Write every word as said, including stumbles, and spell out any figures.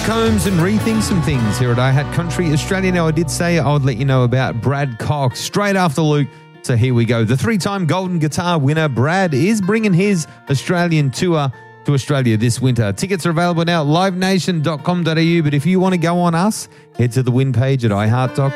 Combs and rethink some things here at iHat Country Australia. Now, I did say I would let you know about Brad Cox straight after Luke. So here we go. The three-time Golden Guitar winner, Brad, is bringing his Australian tour to Australia this winter. Tickets are available now at live nation dot com dot a u, but if you want to go on us, head to the win page at i heart dot